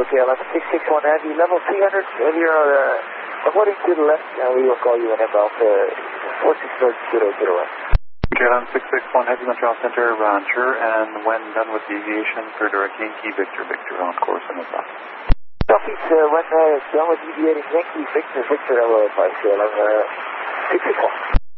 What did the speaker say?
KLM 661 Heavy, level 300, you're avoiding to the left, and we will call you in about 46001. KLM 661 Heavy, Montreal Center, Roger, and when done with deviation for direct Yankee Victor on course and above. Copy, when done with deviating Yankee Victor, I will advise KLM 661.